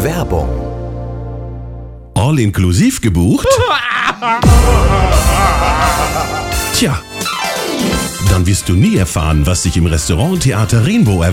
Werbung. All inklusiv gebucht? Tja, dann wirst du nie erfahren, was sich im Restaurant Theater Rainbow